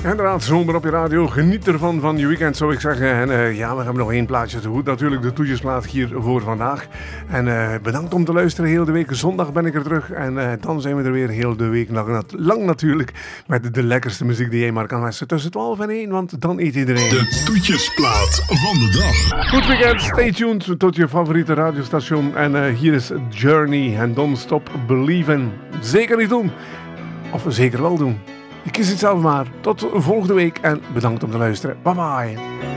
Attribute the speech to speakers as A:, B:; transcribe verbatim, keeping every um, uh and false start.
A: Inderdaad, zomer op je radio. Geniet ervan van je weekend, zou ik zeggen. En uh, ja, we hebben nog één plaatje te goed. Natuurlijk de toetjesplaat hier voor vandaag. En uh, bedankt om te luisteren heel de week. Zondag ben ik er terug. En uh, dan zijn we er weer heel de week lang, lang natuurlijk. Met de lekkerste muziek die jij maar kan wensen. Tussen twaalf en één, want dan eet iedereen.
B: De toetjesplaat van de dag.
A: Goed weekend, stay tuned tot je favoriete radiostation. En uh, hier is Journey en Don't Stop Believin'. Zeker niet doen. Of zeker wel doen. Je kiest het zelf maar. Tot volgende week en bedankt om te luisteren. Bye bye.